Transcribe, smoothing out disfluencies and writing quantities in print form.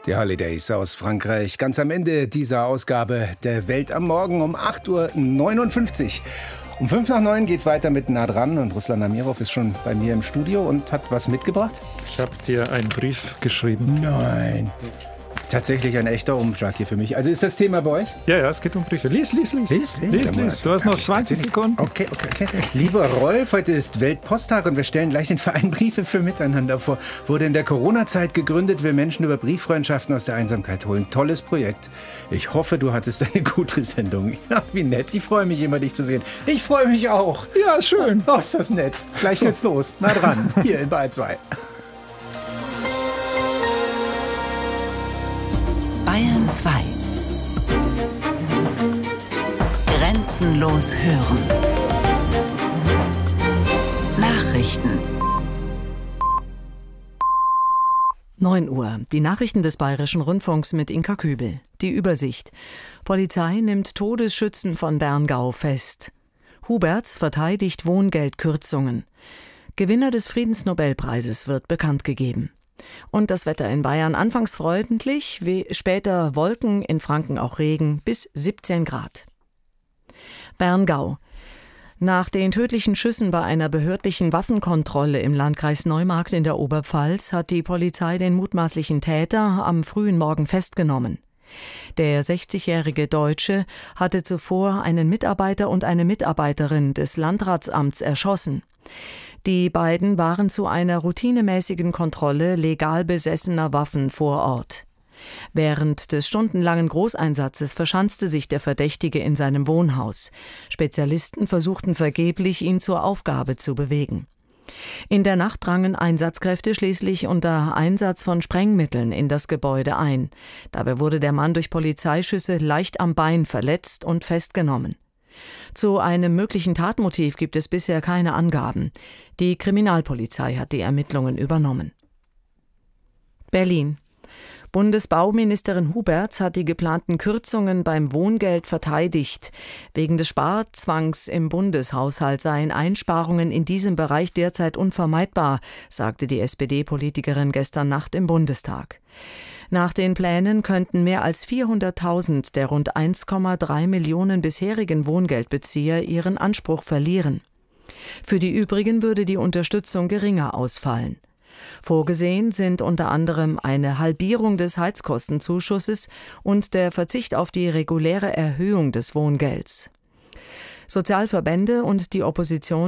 Die Holidays aus Frankreich, ganz am Ende dieser Ausgabe der Welt am Morgen um 8:59 Uhr. Um 8:55 geht's weiter mit Nah dran und Ruslan Amirov ist schon bei mir im Studio und hat was mitgebracht. Ich habe dir einen Brief geschrieben. Nein. Tatsächlich ein echter Umschlag hier für mich. Also ist das Thema bei euch? Ja, es geht um Briefe. Lies. Du hast noch 20 Sekunden. Okay. Lieber Rolf, heute ist Weltposttag und wir stellen gleich den Verein Briefe für Miteinander vor. Wurde in der Corona-Zeit gegründet, will Menschen über Brieffreundschaften aus der Einsamkeit holen. Tolles Projekt. Ich hoffe, du hattest eine gute Sendung. Ja, wie nett. Ich freue mich immer, dich zu sehen. Ich freue mich auch. Ja, schön. Oh, ist das nett. Gleich geht's los. Nah dran. Hier in Bayern 2. Bayern 2. Grenzenlos hören. Nachrichten. 9 Uhr. Die Nachrichten des Bayerischen Rundfunks mit Inka Kübel. Die Übersicht. Polizei nimmt Todesschützen von Berngau fest. Huberts verteidigt Wohngeldkürzungen. Gewinner des Friedensnobelpreises wird bekannt gegeben. Und das Wetter in Bayern anfangs freundlich, später Wolken, in Franken auch Regen, bis 17 Grad. Berngau. Nach den tödlichen Schüssen bei einer behördlichen Waffenkontrolle im Landkreis Neumarkt in der Oberpfalz hat die Polizei den mutmaßlichen Täter am frühen Morgen festgenommen. Der 60-jährige Deutsche hatte zuvor einen Mitarbeiter und eine Mitarbeiterin des Landratsamts erschossen. Die beiden waren zu einer routinemäßigen Kontrolle legal besessener Waffen vor Ort. Während des stundenlangen Großeinsatzes verschanzte sich der Verdächtige in seinem Wohnhaus. Spezialisten versuchten vergeblich, ihn zur Aufgabe zu bewegen. In der Nacht drangen Einsatzkräfte schließlich unter Einsatz von Sprengmitteln in das Gebäude ein. Dabei wurde der Mann durch Polizeischüsse leicht am Bein verletzt und festgenommen. Zu einem möglichen Tatmotiv gibt es bisher keine Angaben. Die Kriminalpolizei hat die Ermittlungen übernommen. Berlin. Bundesbauministerin Huberts hat die geplanten Kürzungen beim Wohngeld verteidigt. Wegen des Sparzwangs im Bundeshaushalt seien Einsparungen in diesem Bereich derzeit unvermeidbar, sagte die SPD-Politikerin gestern Nacht im Bundestag. Nach den Plänen könnten mehr als 400.000 der rund 1,3 Millionen bisherigen Wohngeldbezieher ihren Anspruch verlieren. Für die übrigen würde die Unterstützung geringer ausfallen. Vorgesehen sind unter anderem eine Halbierung des Heizkostenzuschusses und der Verzicht auf die reguläre Erhöhung des Wohngelds. Sozialverbände und die Opposition